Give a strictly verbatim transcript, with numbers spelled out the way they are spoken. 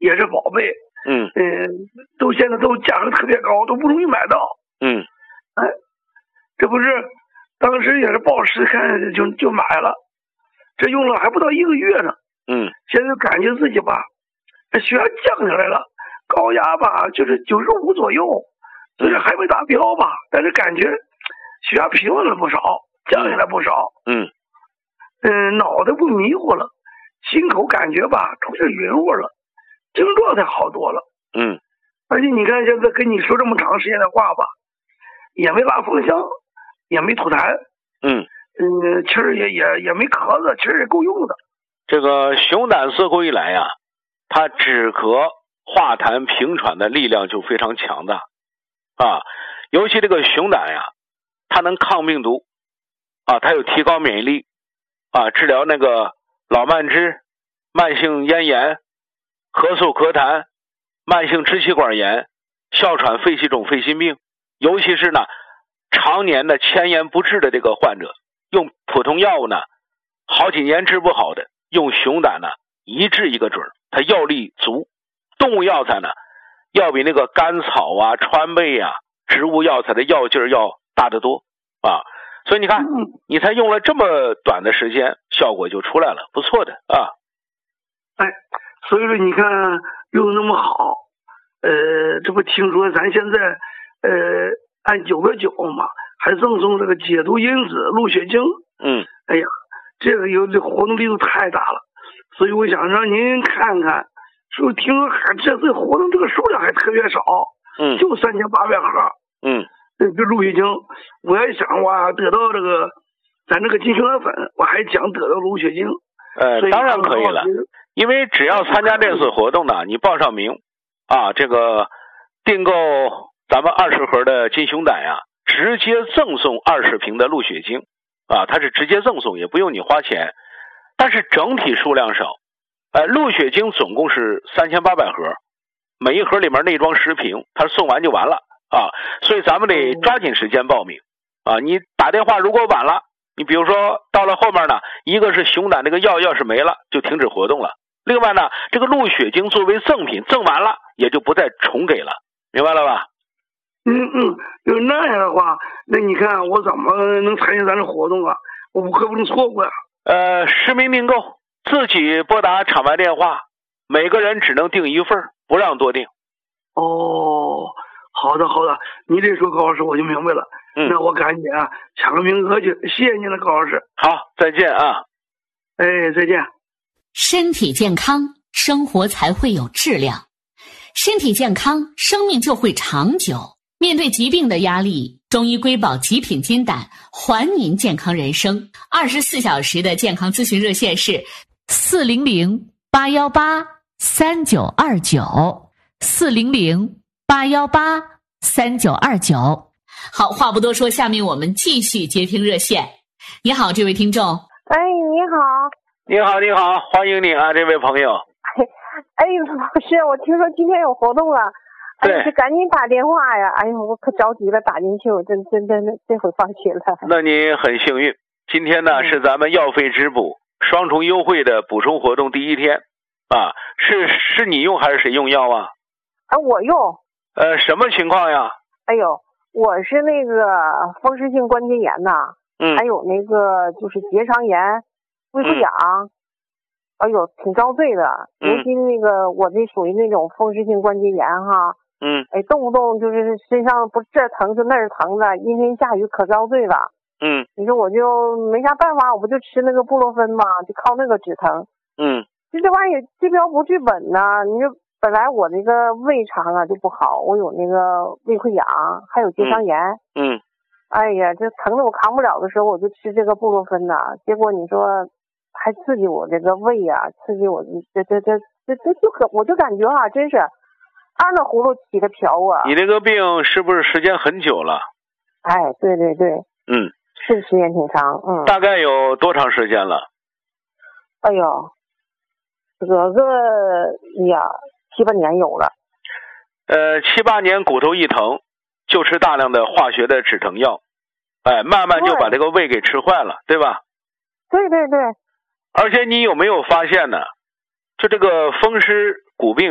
也是宝贝。 嗯嗯，都现在都价格特别高，都不容易买到。 嗯， 哎，这不是当时也是抱持看就就买了，这用了还不到一个月呢。 嗯， 现在感觉自己吧，血压降下来了，高压吧就是九十五左右，虽然还没达标吧，但是感觉血压平稳了不少，降下来不少。 嗯嗯，脑袋不迷糊了，心口感觉吧出现匀乎了，精神状态好多了。 嗯， 而且你看现在跟你说这么长时间的话吧，也没拉风箱，也没吐痰。 嗯嗯，气儿也也也没咳嗽，气儿也够用的。 这个熊胆似乎一来呀，它止咳化痰平喘的力量就非常强大啊，尤其这个熊胆呀，它能抗病毒啊，它有提高免疫力啊，治疗那个老慢支、慢性咽炎、咳嗽咳痰、慢性支气管炎、哮喘、肺气肿、肺心病，尤其是呢常年的迁延不治的这个患者，用普通药物呢好几年治不好的，用熊胆呢一治一个准，它药力足。动物药材呢要比那个甘草啊、川贝啊、植物药材的药劲儿要大得多啊。所以你看，你才用了这么短的时间，效果就出来了，不错的啊。 哎，所以说你看用的那么好，呃，这不听说咱现在呃按九百九嘛，还赠送这个解毒因子鹿血精。 嗯， 哎呀，这个有这活动力度太大了，所以我想让您看看，是不是听说还这次活动这个数量还特别少？ 嗯， 就三千八百盒。 嗯。 这鹿血精，我还想哇得到这个咱这个金熊胆粉，我还想得到鹿血精。 呃，当然可以了，因为只要参加这次活动呢，你报上名啊，这个订购咱们二十盒的金熊胆呀，直接赠送二十瓶的鹿血精啊，它是直接赠送，也不用你花钱，但是整体数量少。呃，鹿血精总共是三千八百盒，每一盒里面内装十瓶，它送完就完了。啊，所以咱们得抓紧时间报名啊！你打电话如果晚了，你比如说到了后面呢，一个是熊胆这个药要是没了，就停止活动了；另外呢，这个鹿血精作为赠品赠完了，也就不再重给了，明白了吧？ 嗯嗯，要那样的话，那你看我怎么能参加咱这活动啊？我可不能错过呀。 呃，实名订购，自己拨打场外电话，每个人只能订一份，不让多订。 哦。好的好的，你这说高老师我就明白了。 嗯， 那我赶紧啊抢个名额去，谢谢您了，高老师。 好，再见啊。 哎，再见。 身体健康，生活才会有质量。身体健康，生命就会长久。面对疾病的压力，中医瑰宝极品金胆还您健康人生。二十四小时的健康咨询热线是四零零八幺八三九二九四零零。八幺八三九二九，好，话不多说，下面我们继续接听热线。你好，这位听众。 哎，你好。 你好，你好，欢迎你啊，这位朋友。 哎，老师，我听说今天有活动了，哎，就赶紧打电话呀！哎呦，我可着急了，打进去，我真真真的这回放心了。 那你很幸运，今天呢、嗯、是咱们药费质补双重优惠的补充活动第一天啊，是是你用还是谁用药啊？ 啊，我用。 呃，什么情况呀？ 哎呦，我是那个风湿性关节炎呐， 嗯， 还有那个就是结肠炎、胃溃疡，嗯、哎呦，挺遭罪的。 嗯、 尤其那个我这属于那种风湿性关节炎哈， 嗯， 哎，动不动就是身上不这儿疼就那儿疼的，阴天下雨可遭罪了。 嗯， 你说我就没啥办法，我不就吃那个布洛芬嘛，就靠那个止疼。 嗯， 就这玩意儿治标不治本呐，你说。本来我那个胃肠啊就不好，我有那个胃溃疡，还有结肠炎。 嗯，嗯哎呀，这疼的我扛不了的时候，我就吃这个布洛芬呐。结果你说还刺激我这个胃呀、啊，刺激我这这这这这就可我就感觉啊，真是按了葫芦起的瓢啊。 你这个病是不是时间很久了？ 哎，对对对， 嗯， 是时间挺长，嗯。 大概有多长时间了？ 哎呦，这个个呀。七八年有了， 呃，七八年骨头一疼，就吃大量的化学的止疼药，哎，慢慢就把这个胃给吃坏了，对吧？ 对对对。 而且你有没有发现呢？就这个风湿骨病。